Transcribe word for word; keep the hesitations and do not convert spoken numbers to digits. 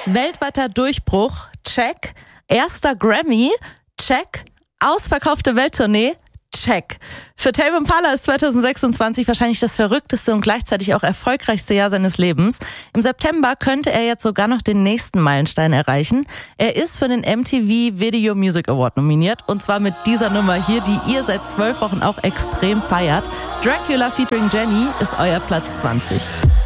Weltweiter Durchbruch, check. Erster Grammy, check. Ausverkaufte Welttournee, check. Für Tame Impala ist zwanzig sechsundzwanzig wahrscheinlich das verrückteste und gleichzeitig auch erfolgreichste Jahr seines Lebens. Im September könnte er jetzt sogar noch den nächsten Meilenstein erreichen. Er ist für den M T V Video Music Award nominiert und zwar mit dieser Nummer hier, die ihr seit zwölf Wochen auch extrem feiert. Dracula featuring Jenny ist euer Platz zwanzig.